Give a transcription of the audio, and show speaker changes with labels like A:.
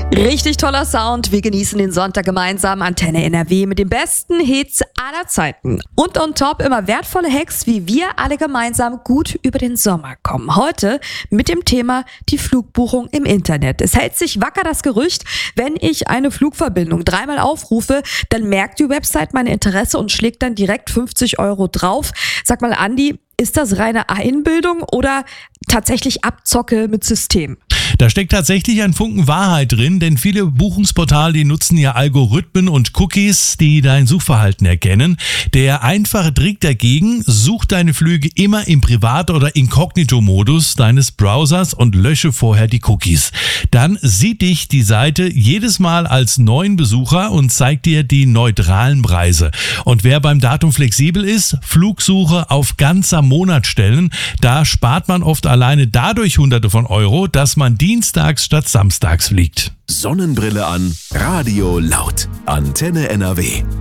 A: Richtig toller Sound. Wir genießen den Sonntag gemeinsam. Antenne NRW mit den besten Hits aller Zeiten. Und on top immer wertvolle Hacks, wie wir alle gemeinsam gut über den Sommer kommen. Heute mit dem Thema die Flugbuchung im Internet. Es hält sich wacker das Gerücht, wenn ich eine Flugverbindung 3-mal aufrufe, dann merkt die Website mein Interesse und schlägt dann direkt 50 € drauf. Sag mal, Andi, ist das reine Einbildung oder tatsächlich Abzocke mit System?
B: Da steckt tatsächlich ein Funken Wahrheit drin, denn viele Buchungsportale, die nutzen ja Algorithmen und Cookies, die dein Suchverhalten erkennen. Der einfache Trick dagegen: such deine Flüge immer im Privat- oder Inkognito-Modus deines Browsers und lösche vorher die Cookies. Dann sieht dich die Seite jedes Mal als neuen Besucher und zeigt dir die neutralen Preise. Und wer beim Datum flexibel ist, Flugsuche auf ganzer Monat stellen. Da spart man oft alleine dadurch Hunderte von Euro, dass man dienstags statt samstags fliegt.
C: Sonnenbrille an, Radio laut. Antenne NRW.